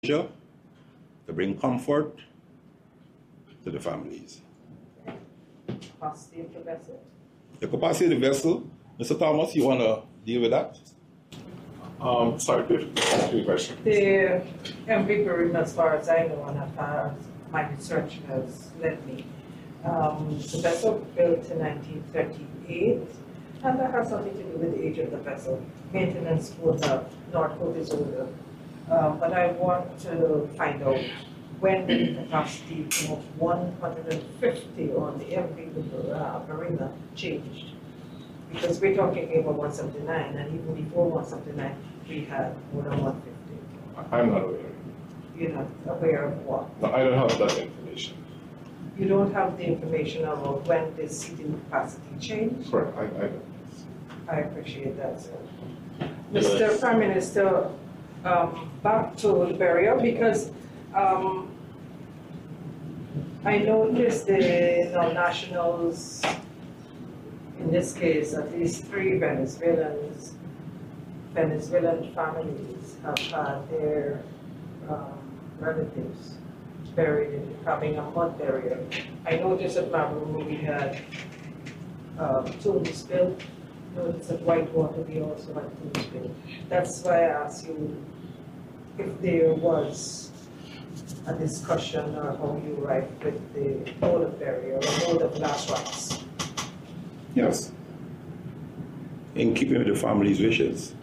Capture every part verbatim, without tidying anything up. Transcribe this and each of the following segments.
to bring comfort to the families. Capacity of the vessel? The capacity of the vessel, Mister Thomas, you want to deal with that? Um, sorry, the question. The M V Peru, as far as I know, and as far as my research has led me, um, the vessel built in nineteen thirty-eight, and that has something to do with the age of the vessel. Maintenance would have, Northcote is older. Um, but I want to find out when the capacity of one hundred fifty on the M V uh, Marina changed. Because we're talking about one seventy-nine, and even before one seventy-nine, we had more than one fifty. I'm not aware. You're not aware of what? No, I don't have that information. You don't have the information about when the seating capacity changed? Correct, I, I don't. I appreciate that, sir. Mister Prime Minister, um, back to Liberia, because um, I noticed the non-nationals, in this case, at least three Venezuelans, Venezuelan families have had their um, relatives buried in having a mud burial. I noticed at Marumu we had um, tombs built. Notice at Whitewater we also had tombs built. That's why I asked you if there was a discussion or how you write with the mode of burial or mode of last rites. Yes. In keeping with the family's wishes.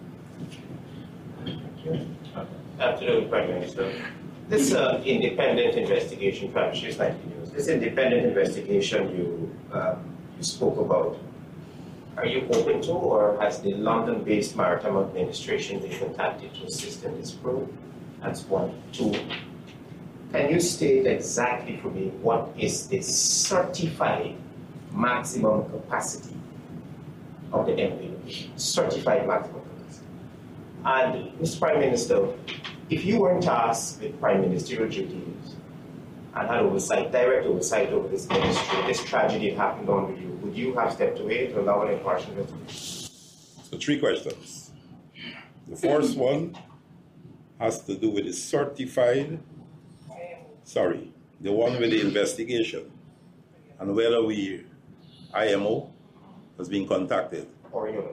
Afternoon, Prime Minister. This uh, independent investigation, perhaps she's like news. This independent investigation you uh, you spoke about, are you open to, or has the London-based Maritime Administration been contacted to assist in this probe? That's one. Two, can you state exactly for me what is the certified maximum capacity of the M V? Certified maximum capacity. And Mister Prime Minister, if you weren't tasked with prime ministerial duties and had oversight, direct oversight over this ministry, this tragedy happened under you, would you have stepped away to allow an impartial investigation? So three questions. The first one has to do with the certified, sorry, the one with the investigation and whether we, I M O, has been contacted. Or you?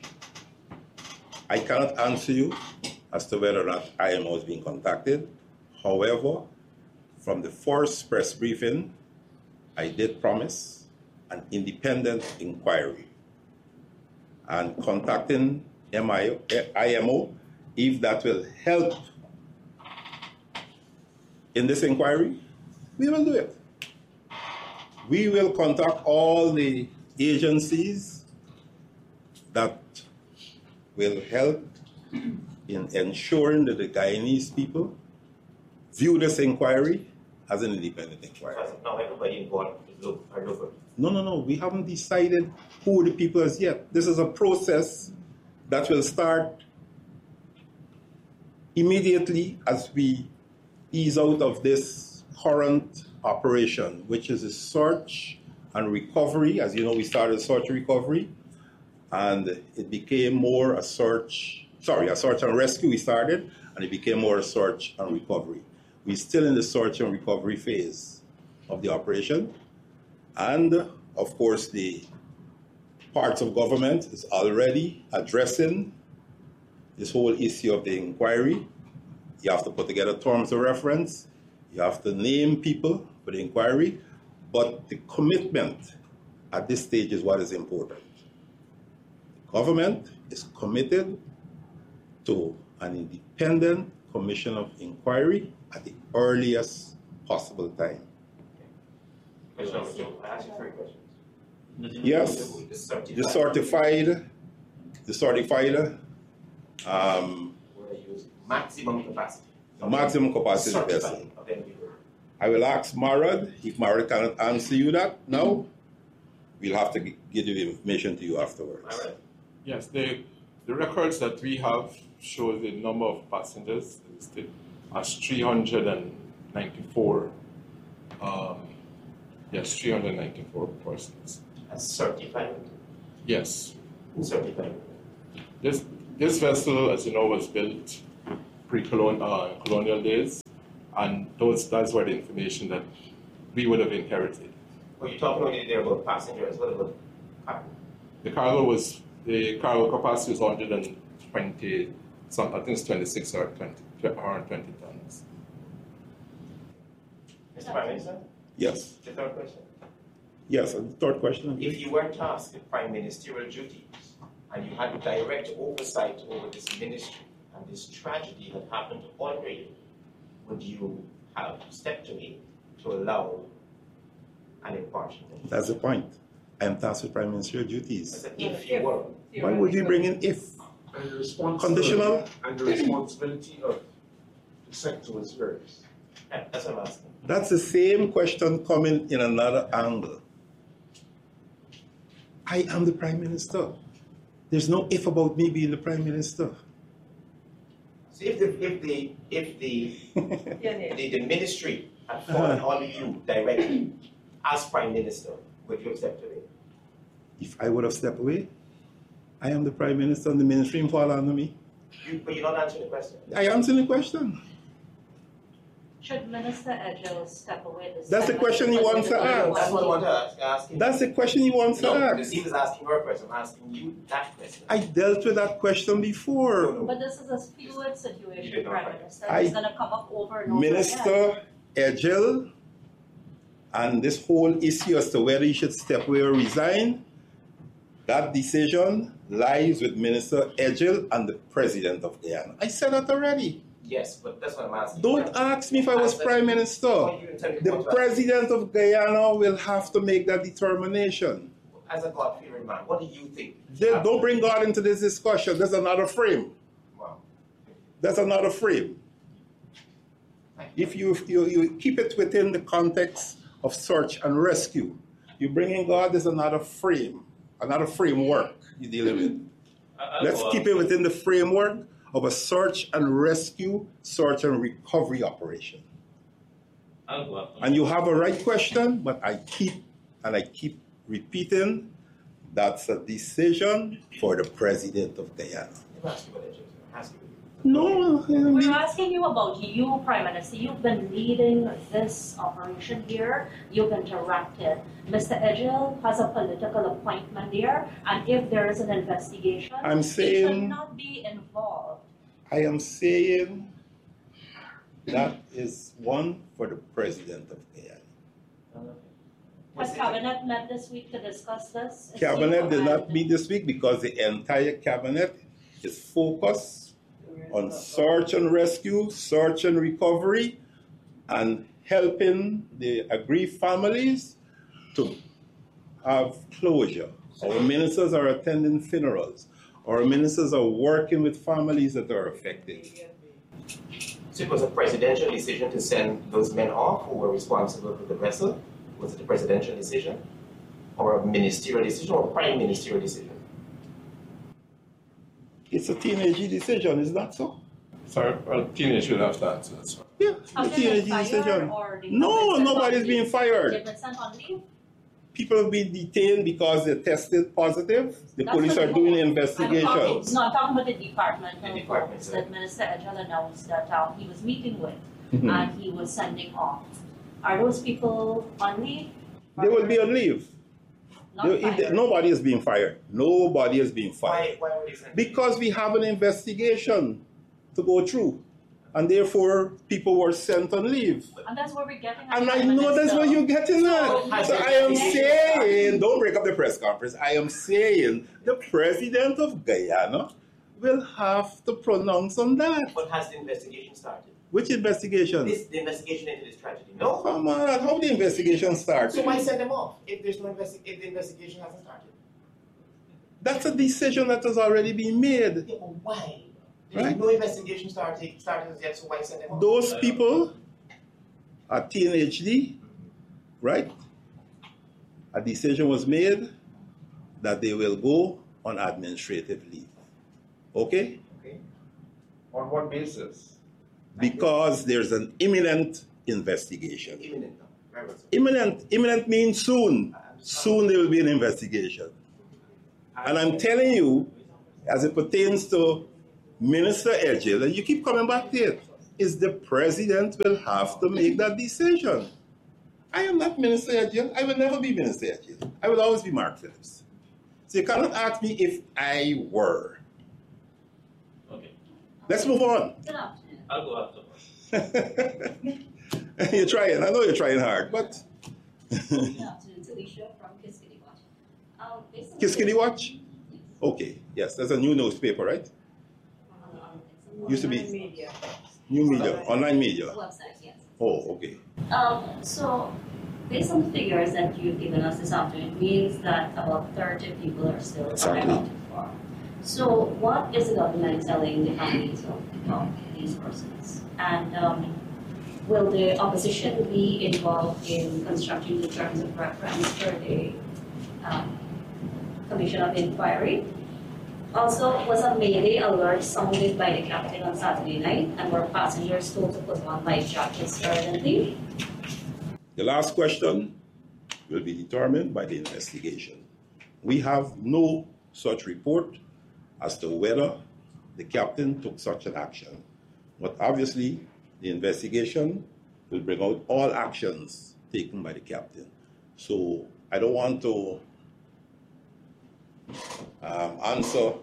I cannot answer you as to whether or not I M O has been contacted. However, from the first press briefing, I did promise an independent inquiry and contacting I M O, if that will help in this inquiry, we will do it. We will contact all the agencies that will help in ensuring that the Guyanese people view this inquiry as an independent inquiry. Because now everybody involved is local. No, no, no. We haven't decided who the people is yet. This is a process that will start immediately as we ease out of this current operation, which is a search and recovery. As you know, we started search and recovery, and it became more a search, sorry, a search and rescue we started, and it became more a search and recovery. We're still in the search and recovery phase of the operation. And of course, the parts of government is already addressing this whole issue of the inquiry. You have to put together terms of reference. You have to name people for the inquiry. But the commitment at this stage is what is important. The government is committed to an independent commission of inquiry at the earliest possible time. Question number two. I asked you three questions. Yes, The certified. the certified, the certified um, What are you using? Maximum capacity. maximum capacity Certified vessel. of M V. I will ask Marad. If Marad cannot answer you that now, we'll have to g- give the information to you afterwards. All right. Yes, the, the records that we have show the number of passengers listed as three hundred ninety-four. Um, yes, three hundred ninety-four persons. As certified. Yes. Certified. This, this vessel, as you know, was built pre-colonial uh, colonial days, and those that's where the information that we would have inherited. Were you talking only there about passengers? What about cargo? The cargo was the cargo capacity was one hundred twenty. Some I think it's twenty-six or twenty or twenty tons. Mister Prime Minister, Yes. the third question. Yes, and the third question. If you were tasked with prime ministerial duties and you had direct oversight over this ministry and this tragedy that happened already, would you have stepped away to allow an impartial? That's the point. I am tasked with prime ministerial I duties. said, if you were. Why would you bring in if? And the responsibility, Conditional? and the responsibility of the sector is yours. Yeah, that's what I'm asking. That's the same question coming in another angle. I am the prime minister. There's no if about me being the prime minister. So if the if the if the Yeah, the, the ministry had fallen Uh-huh. on you directly as prime minister, would you have stepped away? If I would have stepped away, I am the prime minister and the ministry will fall under me. You, but you're not answering the question. I answer the question. Should Minister Edgell step away this That's the time? question he wants to ask. That's what I want to ask. ask him. That's the question he wants to No, ask. because he was asking her question. I'm asking you that question. I dealt with that question before. But this is a fluid situation, did not Prime write. Minister. I- It's going to come up over and over again. Minister Edgell and this whole issue as to whether he should step away or resign, that decision lies with Minister Edgell and the President of Guyana. I said that already. Yes, but that's what I'm asking. Don't ask me if I was Prime Minister. The President of Guyana will have to make that determination. As a God-fearing man, what do you think? They- don't bring God into this discussion. There's another frame. Wow. That's another frame. If you, you, you keep it within the context of search and rescue, you bring in God, there's another frame, another framework you're dealing with. Let's keep it within the framework of a search and rescue, search and recovery operation. And you have a right question, but I keep and I keep repeating that's a decision for the President of Guyana. Let me ask you about it, Joseph. Ask you. No, We're um, asking you about you, Prime Minister. You've been leading this operation here. You've interacted. Mister Edgell has a political appointment there, and if there is an investigation, I'm he saying- should not be involved. I am saying that is one for the President of Guyana. Has Cabinet met this week to discuss this? Is Cabinet you did not and- meet this week because the entire cabinet is focused on search and rescue, search and recovery, and helping the aggrieved families to have closure. Our ministers are attending funerals. Our ministers are working with families that are affected. So it was a presidential decision to send those men off who were responsible for the vessel? Was it a presidential decision? Or a ministerial decision or a prime ministerial decision? It's a teenage decision, is that so? Sorry, well, teenage will have to answer this one. Yeah, it's a Have they teenage been fired decision. or they No, have been sent nobody's on being leave? fired. They've been sent on leave? People have been detained because they tested positive. The That's police the are doing whole- I'm talking, investigations. no, I'm talking about the department The of department, folks sir. that Minister Edgell announced that um, he was meeting with Mhm. and he was sending off. Are those people on leave? They will be on leave. Not They- if they- fired? nobody is being fired. Nobody is being Why, fired. why were they sent? Because we have an investigation to go through. And therefore, people were sent on leave. And that's where we're getting at. And I Prime know that's Minister. what you're getting at. So- So I am saying, don't break up the press conference. I am saying the President of Guyana will have to pronounce on that. But has the investigation started? Which investigation? This the investigation into this tragedy? No. Come on, how the investigation start? So why send them off if there's no investi- if the investigation hasn't started? That's a decision that has already been made. Yeah, but why? There's Right. no investigation started started yet, so why send them off? Those people are T N H D, right? A decision was made that they will go on administrative leave. Okay? Okay. On what basis? Because there's an imminent investigation. Imminent. no. Very well, sir. Imminent, imminent means soon. Soon there will be an investigation. And I'm telling you, as it pertains to Minister Edgell, and you keep coming back to it, is the president will have to make that decision. I am not Minister Edgell. I will never be Minister Edgell. I will always be Mark Phillips. So you cannot ask me if I were. Okay. Let's move on. Good afternoon. I'll go after. You're trying. I know you're trying hard, but. Good afternoon, Talisha from Kiskitty Watch. Um, based on- Kiskitty Watch? Yes. Okay, yes, that's a new newspaper, right? Um, it's a Used to be- Online media. New media, online media. website, yes. Oh, okay. Um, so, based on the figures that you've given us this afternoon, it means that about thirty people are still Exactly. unaccounted for. So, what is the government telling the families of, of these persons? And um, will the opposition be involved in constructing the terms of reference for the um, Commission of Inquiry? Also, was a Mayday alert sounded by the captain on Saturday night, and were passengers told to put on life jackets urgently? The last question will be determined by the investigation. We have no such report as to whether the captain took such an action. But obviously, the investigation will bring out all actions taken by the captain. So I don't want to um, answer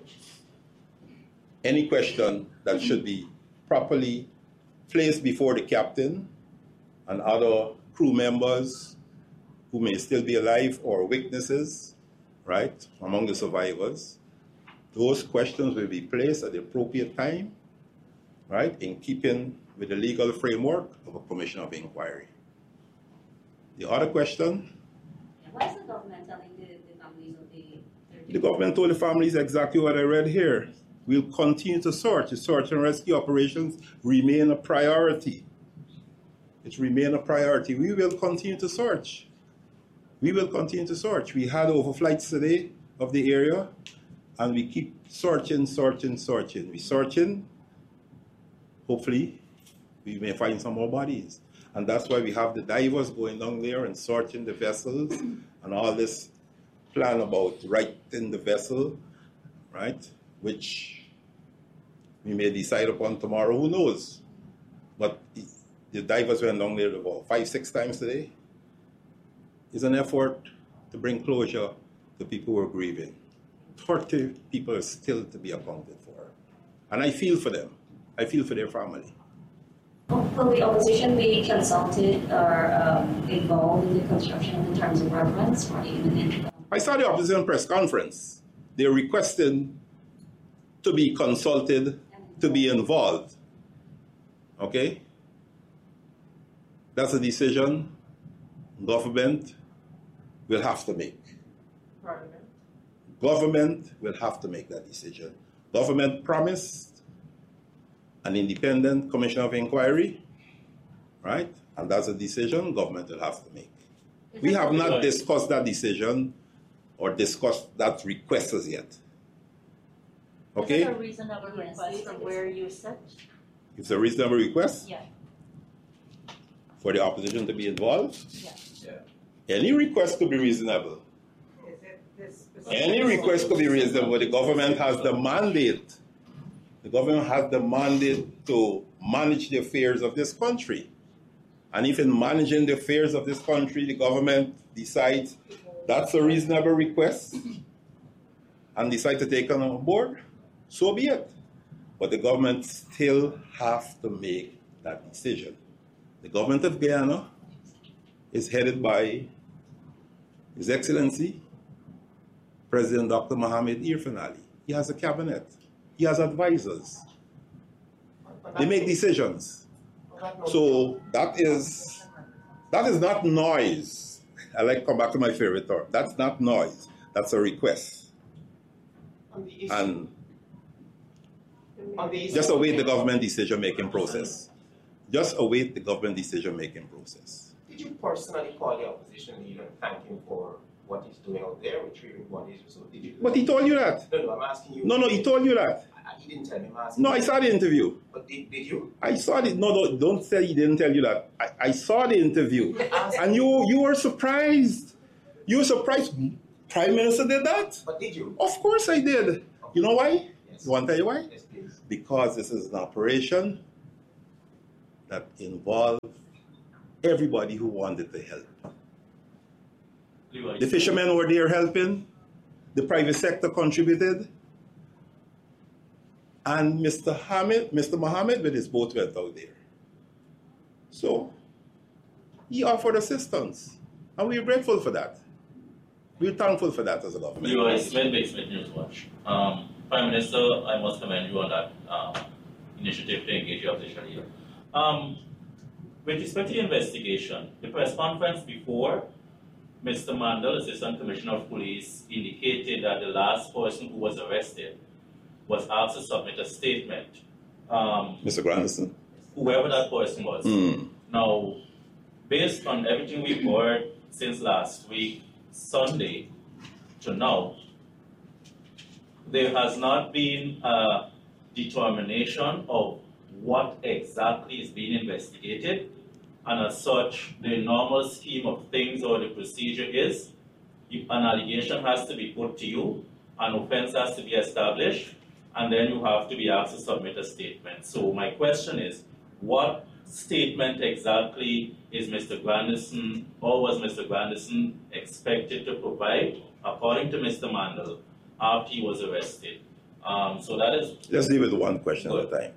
any question that should be properly placed before the captain and other crew members who may still be alive or witnesses, right, among the survivors. Those questions will be placed at the appropriate time, right, in keeping with the legal framework of a commission of inquiry. The other question, Why is the government telling the, the families of the thirty? the government told the families exactly what I read here. We'll continue to search. The search and rescue operations remain a priority. It remain a priority. We will continue to search. We will continue to search. We had overflights today of the area, and we keep searching, searching, searching. We're searching. Hopefully, we may find some more bodies. And that's why we have the divers going down there and searching the vessels and all this plan about righting the vessel, right? Which we may decide upon tomorrow, who knows? But the divers went down there about five, six times today. It's an effort to bring closure to people who are grieving. thirty people are still to be accounted for. And I feel for them. I feel for their family. Will the opposition be consulted or um, involved in the construction of the terms of reference or even in? I saw the opposition press conference. They're requesting to be consulted, to be involved. Okay? That's a decision government will have to make. Parliament. Government will have to make that decision. Government promised an independent commission of inquiry, right? And that's a decision government will have to make. Is We it- have not discussed that decision or discussed that request as yet. Is Okay? it a reasonable request from where you sit? It's a reasonable request Yeah, for the opposition to be involved. yeah. Any request could be reasonable. Is it this specific? Any request could be reasonable. The government has the mandate. The government has the mandate to manage the affairs of this country. And if in managing the affairs of this country, the government decides that's a reasonable request and decide to take it on board, so be it. But the government still have to make that decision. The government of Guyana is headed by His Excellency, President Doctor Mohamed Irfan Ali. He has a cabinet. He has advisors. They make decisions. So that is that is not noise. I like to come back to my favorite term. That's not noise. That's a request. On the issue, And on the issue just of await the Guyana, government decision-making process. Just await the government decision-making process. Did you personally call the opposition leader and thank him for what he's doing out there with retrieving bodies? So did you do But that? he told you that. No, no, I'm asking you. No, no, he told you that. I, he didn't tell me. I'm asking No, I you. saw the interview. But did, did you? I saw it. No, no, don't say he didn't tell you that. I, I saw the interview. And you you were surprised. You were surprised. Prime Minister did that? But did you? Of course I did. You know why? Yes. You want to tell you why? Yes, please. because this is an operation that involved everybody who wanted to help. The fishermen were there helping, the private sector contributed, and Mister Hamid, Mister Mohammed with his boat went out there. So he offered assistance, and we're grateful for that. We're thankful for that as a government. Leroy Smith, Big Smith Newswatch. Um, Prime Minister, I must commend you on that um, initiative to engage your opposition here. Um, with respect to the investigation, the press conference before, Mister Mandel, Assistant Commissioner of Police, indicated that the last person who was arrested was asked to submit a statement. Um, Mister Grandison? Whoever that person was. Mm. Now, based on everything we've heard since last week, Sunday, to now, there has not been a determination of what exactly is being investigated, and as such, the normal scheme of things or the procedure is, if an allegation has to be put to you, an offense has to be established, and then you have to be asked to submit a statement. So my question is, what statement exactly is Mister Grandison, or was Mister Grandison expected to provide, according to Mister Mandel, after he was arrested? Um, so that is... Let's deal with one question at a time.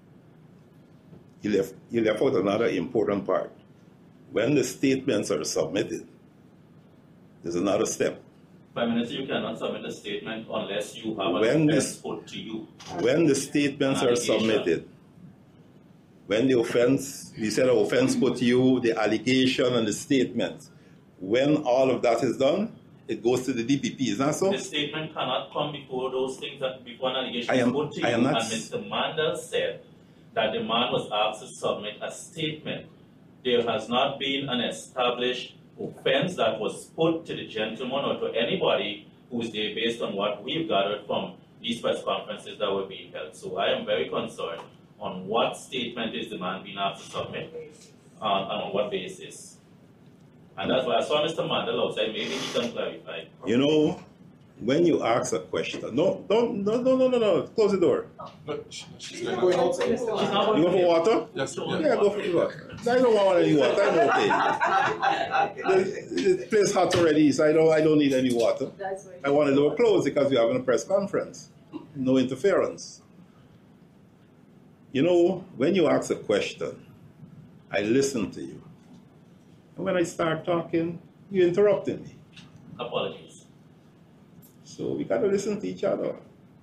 You left, you left out another important part. When the statements are submitted, there's another step. Prime Minister, you cannot submit a statement unless you have an When offense this- put to you. When the statements are Allegation. submitted, when the offense, we said the offense put to you, the allegation and the statement, when all of that is done, it goes to the D P P, is that so? The statement cannot come before those things that before an allegation I am- is put to you. I am And not- Mister Mandel said that the man was asked to submit a statement. There has not been an established offense that was put to the gentleman or to anybody who's there based on what we've gathered from these press conferences that were being held. So I am very concerned on what statement is the man being asked to submit uh, and on what basis. And that's why I saw Mister Mandel outside. Maybe he can clarify. You know, when you ask a question, no, don't, no, no, no, no, no, close the door. No, she- she's She's going going out. outside. He's not You go going for water? Yes, Yeah, yeah. go for the water. I don't want any water, I'm okay. The, the place hot already, so I don't, I don't need any water. That's why. I wanted to close because we're having a press conference. No interference. You know, when you ask a question, I listen to you. And when I start talking, you're interrupting me. Apologies. So we got to listen to each other.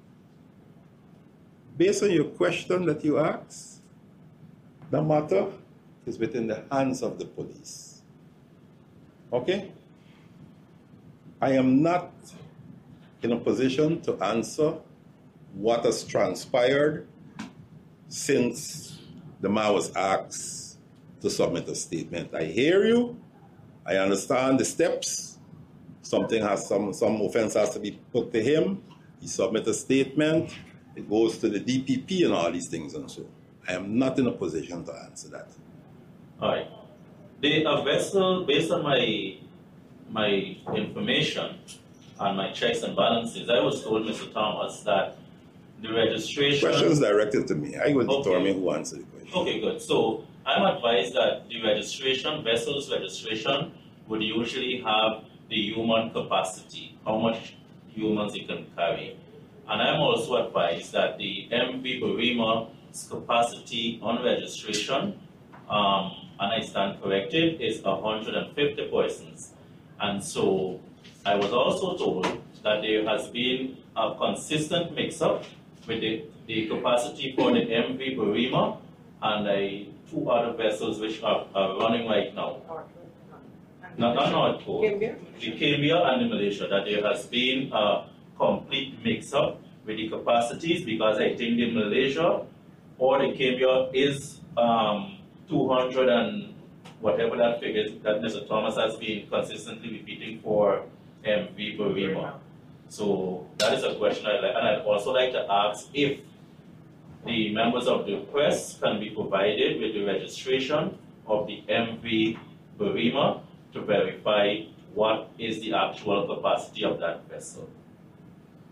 Based on your question that you asked, the matter is within the hands of the police. Okay? I am not in a position to answer what has transpired since the man was asked to submit a statement. I hear you. I understand the steps. Something has some, some offense has to be put to him. He submits a statement. It goes to the D P P and all these things and so. I am not in a position to answer that. All right. The a vessel, based on my my information and my checks and balances, I was told, Mister Thomas, that the registration. Questions directed to me. I will Okay. determine who answers the question. Okay, good. So I'm advised that the registration, vessels registration, would usually have the human capacity, how much humans it can carry. And I'm also advised that the M V Burima's capacity on registration, um, and I stand corrected, is one hundred fifty persons. And so I was also told that there has been a consistent mix-up with the, the capacity for the M V Burima and the two other vessels which are, are running right now. Not, not North Pole, Cambia? the Cambia and the Malaysia, that there has been a complete mix-up with the capacities, because I think the Malaysia or the Cambia is um, two hundred and whatever that figure is that Mister Thomas has been consistently repeating for M V Burima. So that is a question I'd like, and I'd also like to ask if the members of the press can be provided with the registration of the M V Burima to verify what is the actual capacity of that vessel.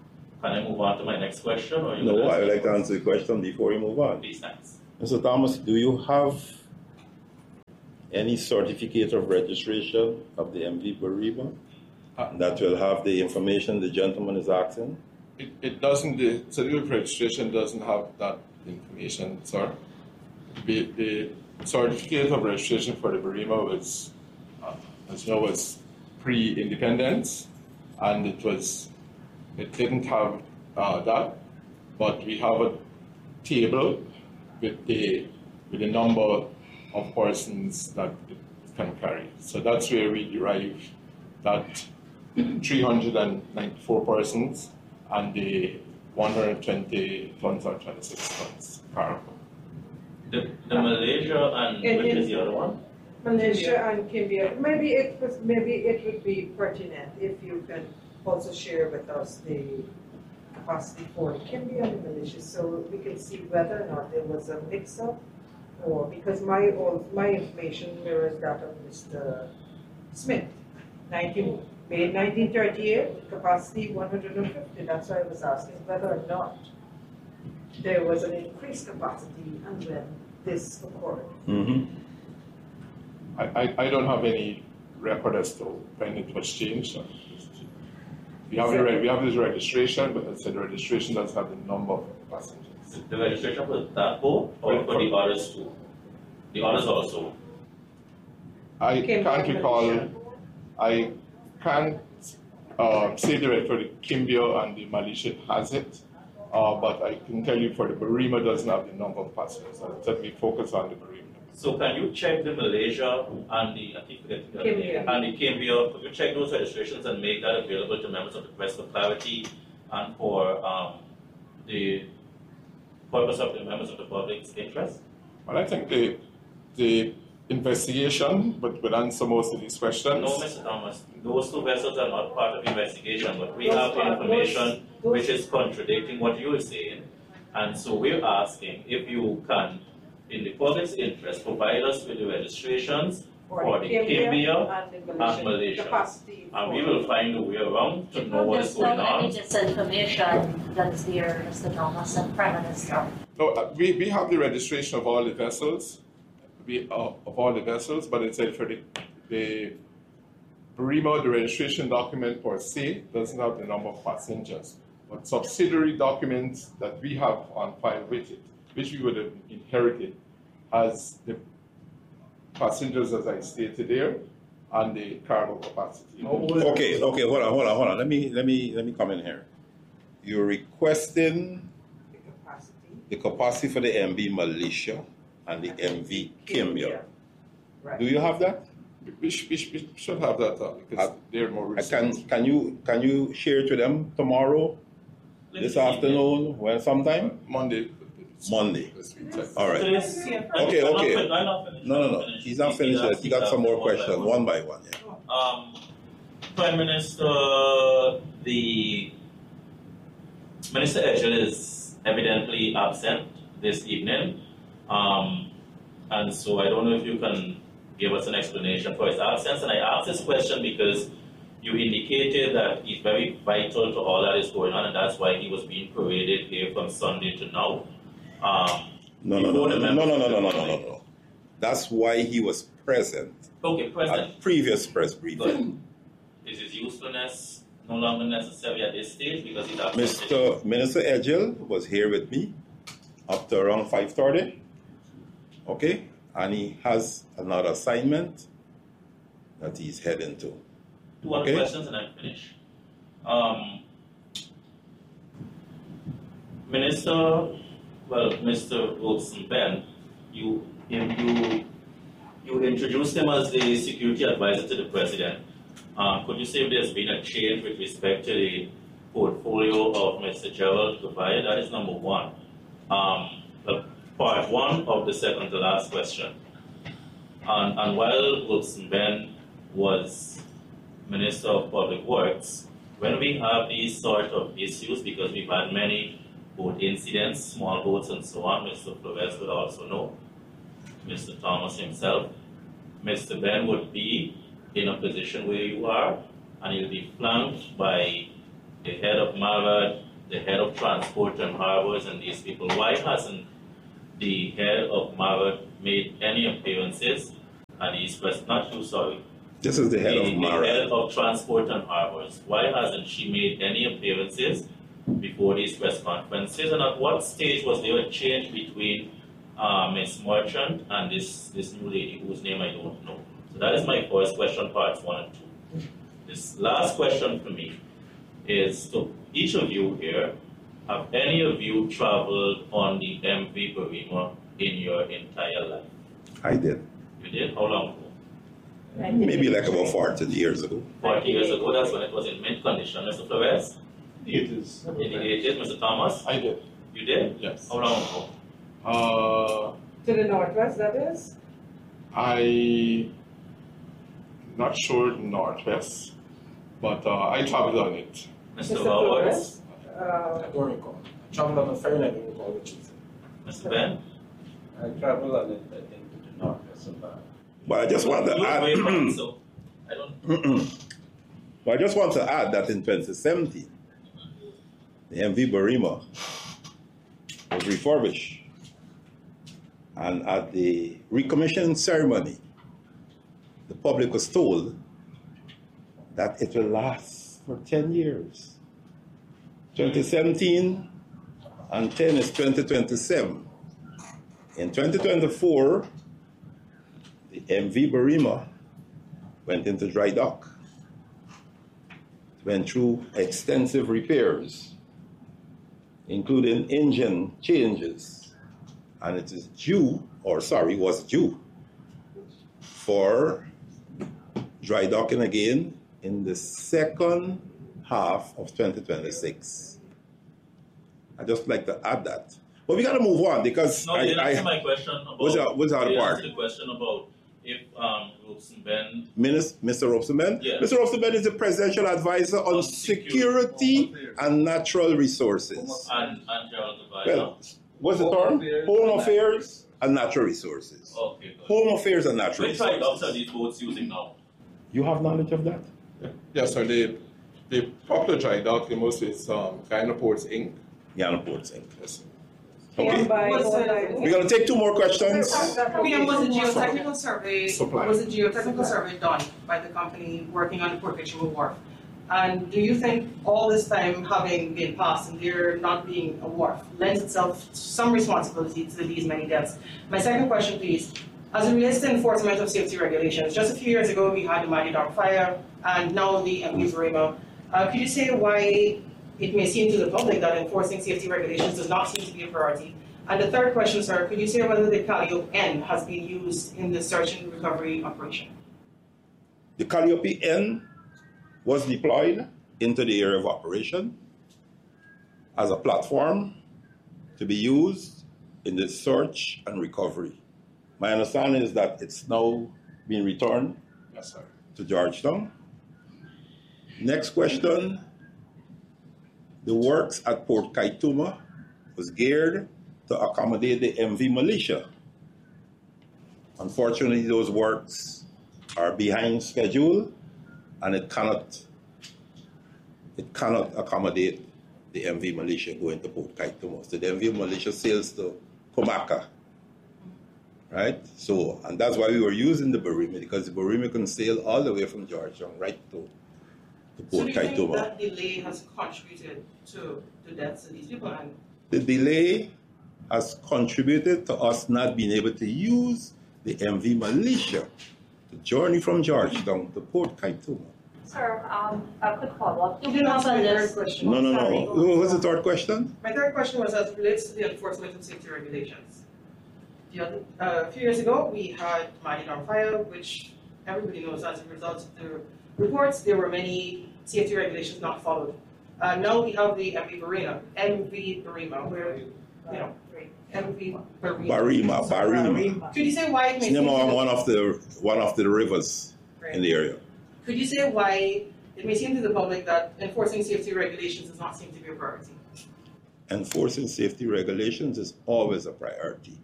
Can I move on to my next question, or you No, will I would answer like to first? answer the question before we move on. Please, thanks. Mister Thomas, do you have any certificate of registration of the M V Barima Uh, that will have the information the gentleman is asking? It, it doesn't, the certificate of registration doesn't have that information, sir. The, the certificate of registration for the Barima was, uh, as you know, was pre-independence, and it was, it didn't have uh, that, but we have a table with the, with the number of persons that it can carry. So that's where we derive that three hundred ninety-four persons and the one hundred twenty tons or twenty-six tons cargo. The, the Malaysia and In- which in- is the other one? Malaysia and Kimbia, maybe it was, maybe it would be pertinent if you can also share with us the capacity for Kimbia and Malaysia, so we can see whether or not there was a mix-up, or, because my, all, my information mirrors that of Mister Smith. nineteen, May nineteen thirty-eight, capacity one hundred fifty, that's why I was asking whether or not there was an increased capacity and when this occurred. Mm-hmm. I, I, I don't have any record as to when it was changed. We have, the, re- we have this registration, but I said the registration does have the number of passengers. The registration for that boat or for the others too? The others also? I Kimbia can't and recall, Malaysia. I can't uh, say direct for the Kimbia and the Malaysia has it, uh, but I can tell you for the Barima doesn't have the number of passengers. So let me focus on the Barima. So can you check the Malaysia and the, I think forget the other name, Kimbia. and the Kimbia, could you check those registrations and make that available to members of the press for clarity and for um, the purpose of the members of the public's interest? Well, I think the, the investigation but would answer most of these questions. No, Mister Thomas, those two vessels are not part of the investigation, but we Those have part- information those- which is contradicting what you are saying. And so we're asking if you can, in the public's interest, provide us with the registrations for the Kimbia and the and Malaysia. capacity. and we for- will find a way around to know what is There's going not any on. disinformation that is there, Mister Thomas and Prime Minister. No, uh, we, we have the registration of all the vessels, we, uh, of all the vessels, but it said for the, the Barima, the registration document per se doesn't have the number of passengers. But subsidiary documents that we have on file with it, which we would have inherited, has the passengers as I stated there and the cargo capacity. Okay, okay, hold on, hold on, hold on. Let me, let me, let me come in here. You're requesting the capacity. the capacity for the M V Malaysia and the M V Kimbia. Right. Do you have that? We, sh- we, sh- we should have that uh, because Uh, they're more I can, recent. can you, can you share it to them tomorrow, this afternoon, when sometime? Monday. Monday. This week, right? All right. Please. Okay, I'm not okay. fin- I'm not finished. No, no, I'm no, finished. he's not Please finished yet. ask He got me some that more one by questions, one. one by one, yeah. Um, Prime Minister, the Minister Edgell is evidently absent this evening, um, and so I don't know if you can give us an explanation for his absence. And I asked this question because you indicated that he's very vital to all that is going on, and that's why he was being paraded here from Sunday to now. Um, No, no, no, before no, the no, no, no, members no, of the no, no, public. no, no. That's why he was present Okay, President. at previous press Good. briefing. Is his usefulness no longer necessary at this stage because he's absent? Mister Minister Edgell was here with me up to around five thirty, okay? And he has another assignment that he's heading to. Two other Okay. questions and I'm finished. Um, Minister, well, Mister Wilson Ben, you, you, you introduced him as the security advisor to the president. Um, could you say if there's been a change with respect to the portfolio of Mister Gerald Gavaya? That is number one. Um, the part one of the second to last question. And, and while Wilson Ben was Minister of Public Works, when we have these sort of issues, because we've had many boat incidents, small boats and so on, Mister Flores would also know, Mister Thomas himself, Mister Ben would be in a position where you are, and he'll be flanked by the head of MAVAD, the head of transport and harbors and these people, why hasn't the head of MARA made any appearances at these press, not you, sorry. This is the head the, of MARA. The head of transport and harbors. Why hasn't she made any appearances before these press conferences? And at what stage was there a change between uh, Miz Merchant and this, this new lady whose name I don't know? So that is my first question, parts one and two. This last question for me is to each of you here, have any of you traveled on the M V Barima in your entire life? I did. You did? How long ago? Maybe like about forty years ago. forty years ago, that's when it was in mint condition. Mister Flores? It is. In the eighties, Mister Thomas? I did. You did? Yes. How long ago? Uh, To the northwest, that is? I not sure northwest, but uh, I traveled on it. Mister Mister Howard? Flores? Uh, I don't recall. I traveled on the ferry and I don't recall which is it. Mister Ben? I travel on it, I think, to the northwest of that. But I just want to You look way back, add. so I don't. But I just want to add that in twenty seventeen, the M V Barima was refurbished, and at the recommissioning ceremony, the public was told that it will last for ten years. twenty seventeen and ten is twenty twenty-seven. In twenty twenty-four, the M V Barima went into dry dock, went through extensive repairs, including engine changes, and it is due, or sorry, was due for dry docking again in the second half of twenty twenty-six. I'd just like to add that. But we got to move on because No, I, you didn't I, answer my question about. what's the- what's the other you part? answered the question about if um, Robeson Ben. Minis- Mister Robson-Ben? Yeah. Mister Robson-Ben is the presidential advisor on On security security. and natural resources. And, and Gerald Devine. Well, what's the Home term? affairs Home and affairs and natural resources. Okay, good. Home affairs and natural Which dry docks are resources. these boats using now? You have knowledge of that? Yes, sir. The, the popular dry dock, the most is um, Guyana Ports Incorporated. Guyana Ports Incorporated. Yes, sir. Okay. owned by- Was, owned by- uh, We're going to take two more questions. William, was a geotechnical survey, Supply. was a geotechnical survey done by the company working on the Port Victual Wharf? And do you think all this time having been passed and there not being a wharf lends itself to some responsibility to these many deaths? My second question, please, as it relates to enforcement of safety regulations, just a few years ago we had the Mighty Dog fire and now the M V Barima. Uh, could you say why it may seem to the public that enforcing safety regulations does not seem to be a priority? And the third question, sir, could you say whether the Calliope N has been used in the search and recovery operation? The Calliope N was deployed into the area of operation as a platform to be used in the search and recovery. My understanding is that it's now being returned Yes, sir. to Georgetown. Next question. The works at Port Kaituma was geared to accommodate the M V militia. Unfortunately, those works are behind schedule and it cannot it cannot accommodate the M V militia going to Port Kaituma. So the M V militia sails to Comaka. Right? So, and that's why we were using the Barima, because the Barima can sail all the way from Georgetown right to, to So Port do you think Kaituma. that delay has contributed to the deaths of these people? And The delay has contributed to us not being able to use the M V militia to journey from Georgetown to Port Kaituma. Sir, um, a quick follow-up. you didn't answer on my third this. question. No, no, Sorry. no. What's the third question? My third question was as it relates to the enforcement of safety regulations. The other, uh, a few years ago, we had Mighty Dog fire, which everybody knows as a result of the reports, there were many safety regulations not followed. Uh, now we have the M V Barima, M V Barima, where, you know, M V Barima. Barima, Barima. Could you say why it It's may named seem on to one of the one of the rivers in the area. Could you say why it may seem to the public that enforcing safety regulations does not seem to be a priority? Enforcing safety regulations is always a priority.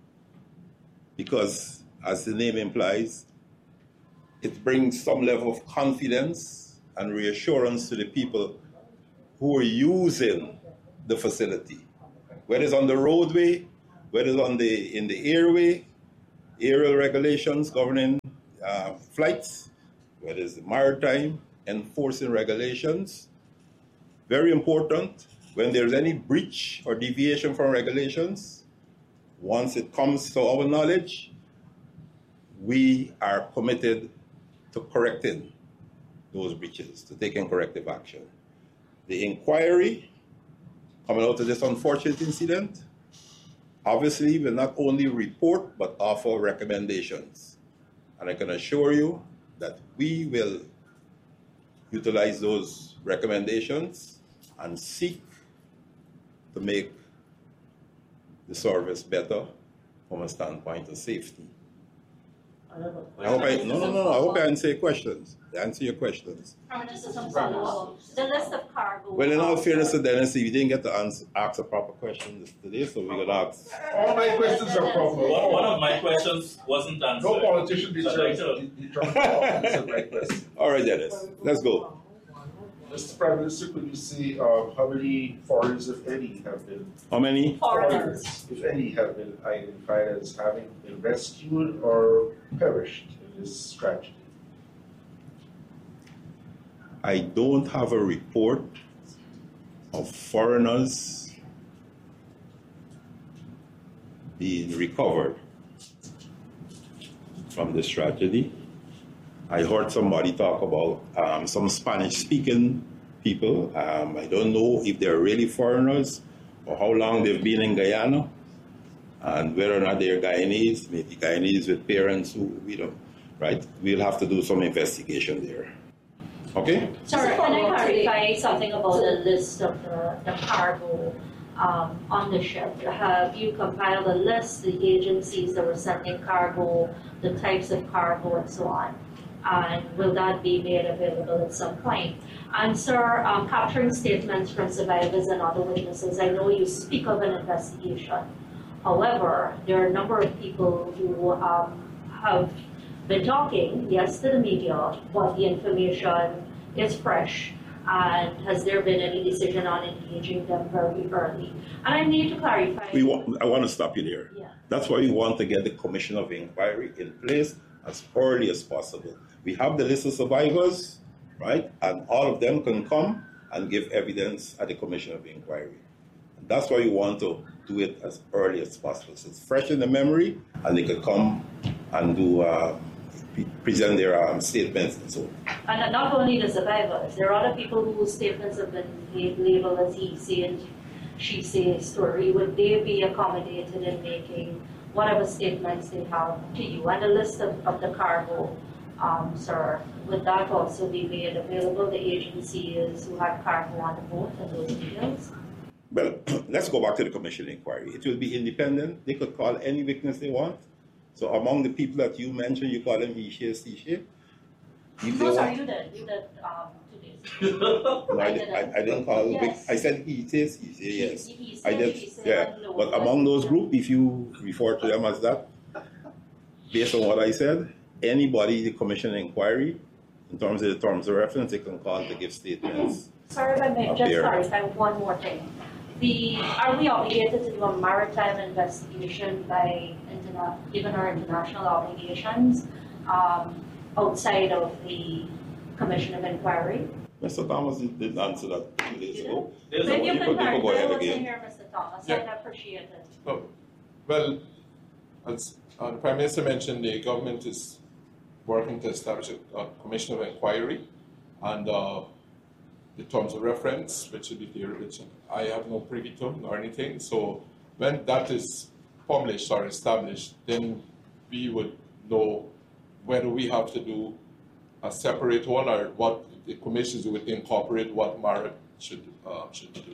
Because, as the name implies, it brings some level of confidence and reassurance to the people who are using the facility. Whether it's on the roadway, whether it's on the in the airway, aerial regulations governing uh, flights, whether it's the maritime, enforcing regulations. Very important, when there's any breach or deviation from regulations, once it comes to our knowledge, we are committed to correcting those breaches, to taking corrective action. The inquiry coming out of this unfortunate incident, obviously will not only report but offer recommendations. And I can assure you that we will utilize those recommendations and seek to make the service better from a standpoint of safety. I have a I hope I, question. no, no, no, I hope I answer your questions. Answer your questions. Just some follow-up. The list of cargo. Well, in all um, fairness to Dennis, we didn't get to answer, ask a proper question today, so we're going to ask. All my questions are proper. One, one of my questions wasn't answered. No politician So I'd like deserves to- determine all. It's a right question. All right, Dennis, let's go. Mister Prime Minister, could you say uh, how many foreigners, if any, have been How many? Foreigners. if any, have been identified as having been rescued or perished in this tragedy? I don't have a report of foreigners being recovered from this tragedy. I heard somebody talk about um, some Spanish-speaking people. Um, I don't know if they're really foreigners or how long they've been in Guyana, and whether or not they're Guyanese, maybe Guyanese with parents who we don't, right? We'll have to do some investigation there. Okay? Sorry, can I clarify something about the list of the, the cargo um, on the ship? Have you compiled a list, the agencies that were sending cargo, the types of cargo, and so on? And will that be made available at some point? And sir, um, capturing statements from survivors and other witnesses, I know you speak of an investigation. However, there are a number of people who um, have been talking, yes, to the media, but the information is fresh. And has there been any decision on engaging them very early? And I need to clarify. We want, I want to stop you there. Yeah. That's why we want to get the Commission of Inquiry in place as early as possible. We have the list of survivors, right? And all of them can come and give evidence at the Commission of Inquiry. And that's why we want to do it as early as possible. So it's fresh in the memory, and they can come and do uh, present their um, statements and so on. And not only the survivors, there are other people whose statements have been labeled as he said, she said story. Would they be accommodated in making whatever statements they have to you? And the list of, of the cargo, um, sir, would that also be made available? The agencies who had cargo on the boat and those details? Well, let's go back to the Commission Inquiry. It will be independent. They could call any witness they want. So among the people that you mentioned, you call them he, she, she, she. If they No, sorry, want- you did. You did um, two days ago. No, I, I di- didn't. I, I didn't call. Yes. I said he says, he say yes. He, he I said, did, he said, yeah. no, But among those group, if you refer to them as that, based on what I said, anybody the commission inquiry, in terms of the terms of reference, they can call to give statements. Sorry if I may Up just here. clarify one more thing. The, are we obligated to do a maritime investigation by, interna- given our international obligations, um, outside of the Commission of Inquiry? Mister Thomas did- didn't answer that two days You ago. There's Maybe a, you you can could- you could go clarify ahead what's in again. here, Mister Thomas, Yeah. I'd appreciate it. Oh, well, as uh, the Prime Minister mentioned, the government is working to establish a, a commission of inquiry, and uh, the terms of reference, which will be there, which I have no privy to nor anything. So when that is published or established, then we would know whether we have to do a separate one or what the commissions would incorporate what Mara should uh, should do.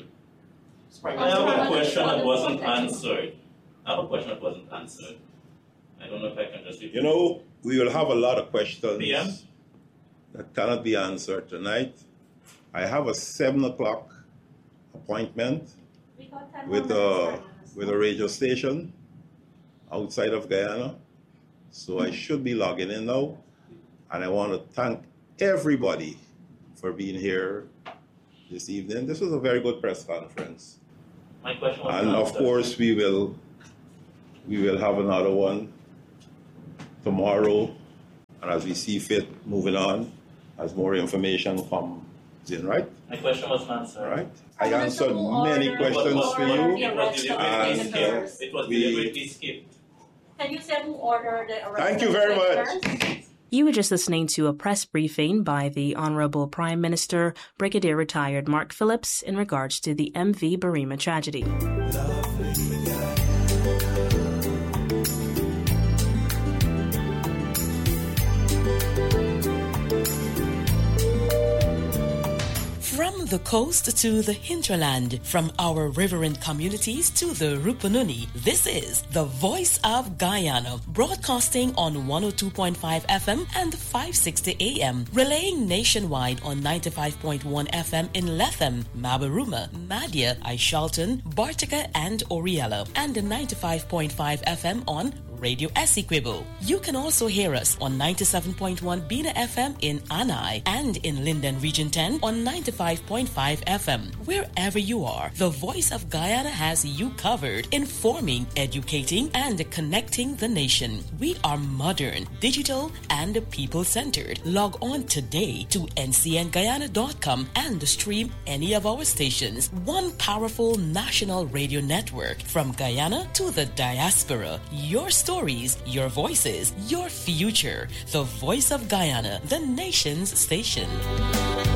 I have a question that wasn't answered. I have a question that wasn't answered. I don't know if I can just repeat. You know, we will have a lot of questions P M? that cannot be answered tonight. I have a seven o'clock appointment We got ten with more a, minutes, with a radio station outside of Guyana. So I should be logging in now. And I want to thank everybody for being here this evening. This was a very good press conference. My question was And of answered. course, we will we will have another one tomorrow, and as we see fit, moving on, as more information comes in, right? My question was not answered. All right. I answered many questions for you. It was deliberately And skipped. It was we- deliberately skipped. Can you say who ordered the arrest? Thank you very much. You were just listening to a press briefing by the Honourable Prime Minister, Brigadier Retired Mark Phillips, in regards to the M V Barima tragedy. From the coast to the hinterland, from our riverine communities to the Rupununi, this is the Voice of Guyana, broadcasting on one oh two point five F M and five sixty A M, relaying nationwide on ninety-five point one F M in Lethem, Mabaruma, Madia, Aishalton, Bartica, and Oriella, and ninety-five point five F M on Radio Essequibo. You can also hear us on ninety-seven point one Bina F M in Anai and in Linden Region ten on ninety-five point five F M. Wherever you are, the Voice of Guyana has you covered, informing, educating, and connecting the nation. We are modern, digital, and people-centered. Log on today to N C N Guyana dot com and stream any of our stations. One powerful national radio network from Guyana to the diaspora. Your stories, your voices, your future. The Voice of Guyana, the nation's station.